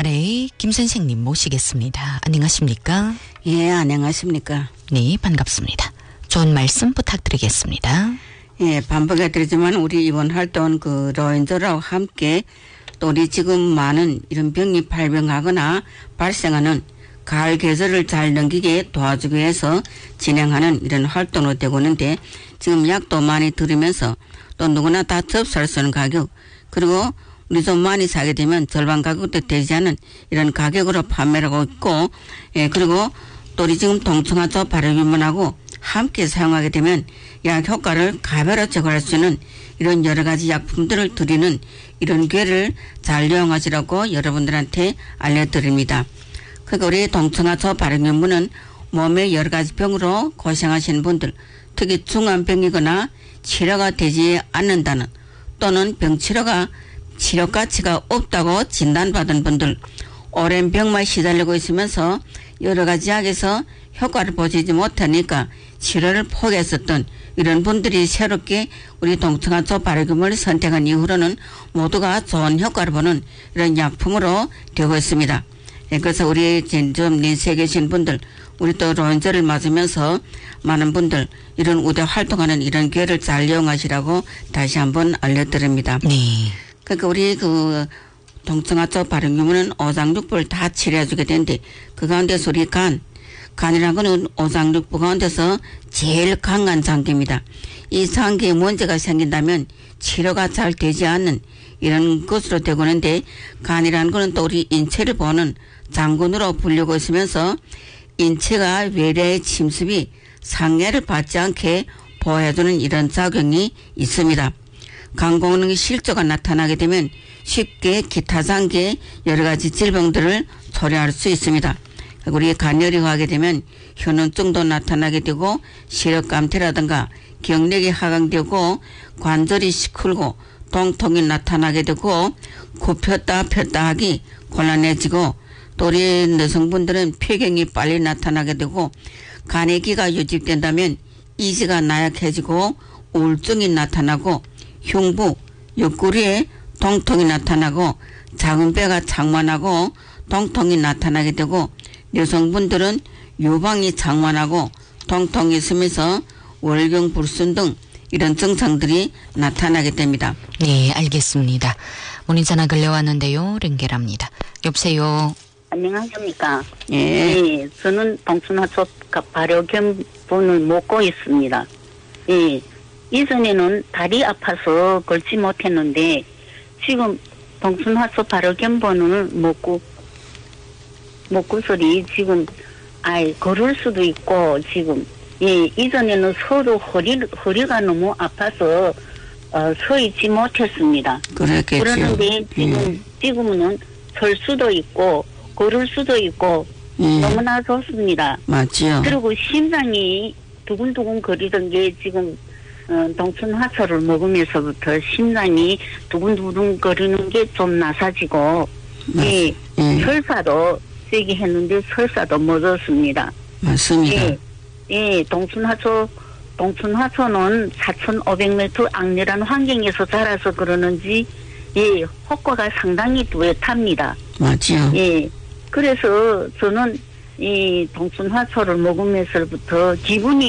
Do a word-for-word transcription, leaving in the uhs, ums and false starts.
아래의 김 선생님 모시겠습니다. 안녕하십니까? 예, 안녕하십니까? 네, 반갑습니다. 좋은 말씀 부탁드리겠습니다. 예, 반복해 드리지만 우리 이번 활동은 그 노인들하고 함께 또 우리 지금 많은 이런 병이 발병하거나 발생하는 가을 계절을 잘 넘기게 도와주기 위해서 진행하는 이런 활동으로 되고 있는데 지금 약도 많이 들으면서 또 누구나 다 접수할 수 있는 가격 그리고 우리 좀 많이 사게 되면 절반 가격도 되지 않은 이런 가격으로 판매를 하고 있고 예, 그리고 또 우리 지금 동청하초 발효균문하고 함께 사용하게 되면 약 효과를 가벼로 제거할 수 있는 이런 여러 가지 약품들을 드리는 이런 기회를 잘 이용하시라고 여러분들한테 알려드립니다. 그러니까 우리 동청하초 발효균문은 몸의 여러 가지 병으로 고생하시는 분들 특히 중한 병이거나 치료가 되지 않는다는 또는 병 치료가 치료 가치가 없다고 진단받은 분들 오랜 병만 시달리고 있으면서 여러 가지 약에서 효과를 보지 못하니까 치료를 포기했었던 이런 분들이 새롭게 우리 동청하초 발효균문을 선택한 이후로는 모두가 좋은 효과를 보는 이런 약품으로 되고 있습니다. 그래서 우리 좀 lin스에 계신 분들 우리 또 노인절을 맞으면서 많은 분들 이런 우대 활동하는 이런 기회를 잘 이용하시라고 다시 한번 알려드립니다. 네. 그러니까 우리 그 동청하초 발효균문은 오장육부를 다 치료해주게 되는데 그 가운데서 우리 간, 간이라는 거는 오장육부 가운데서 제일 강한 장기입니다. 이 장기에 문제가 생긴다면 치료가 잘 되지 않는 이런 것으로 되고 있는데 간이라는 거는 또 우리 인체를 보는 장군으로 불리고 있으면서 인체가 외래의 침습이 상해를 받지 않게 보호해주는 이런 작용이 있습니다. 간功能이 실조가 나타나게 되면 쉽게 기타 장기의 여러 가지 질병들을 초래할 수 있습니다. 우리 간열이 하게 되면 현운증도 나타나게 되고 시력감퇴라든가 경력이 하강되고 관절이 시큰고 통통이 나타나게 되고 굽혔다 폈다 하기 곤란해지고 또 우리 여성분들은 폐경이 빨리 나타나게 되고 간의 기가 유집된다면 이지가 나약해지고 우울증이 나타나고 흉부, 옆구리에 통통이 나타나고 작은 배가 창만하고 통통이 나타나게 되고 여성분들은 유방이 창만하고 통통이 있으면서 월경 불순 등 이런 증상들이 나타나게 됩니다. 네, 알겠습니다. 문의 전화 걸려왔는데요. 연결합니다. 여보세요. 안녕하십니까. 예. 예, 저는 동청하초 발효균문을 먹고 있습니다. 예, 이전에는 다리 아파서 걸지 못했는데 지금 동청하초 발효균문을 먹고 먹고서리 지금 아이 걸을 수도 있고 지금 예 이전에는 서로 허리 허리가 너무 아파서 어, 서 있지 못했습니다. 그렇겠죠. 그러는데 지금 음. 지금은 설 수도 있고 걸을 수도 있고 음. 너무나 좋습니다. 맞지요. 그리고 심장이 두근두근 거리던 게 지금 어, 동청하초를 먹으면서부터 심장이 두근두근 거리는 게 좀 나사지고 예, 예. 설사도 세게 했는데 설사도 멎었습니다. 맞습니다. 예, 예, 동청하초 동청하초는 사천오백 미터 악렬한 환경에서 자라서 그러는지 예, 효과가 상당히 뚜렷합니다. 맞지요. 예, 그래서 저는 이 동청하초를 먹으면서부터 기분이